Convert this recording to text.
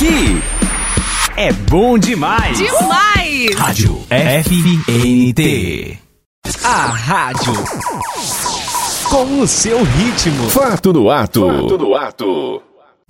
aqui é bom demais. Demais! Rádio FNT. A rádio com o seu ritmo. Fato no ato.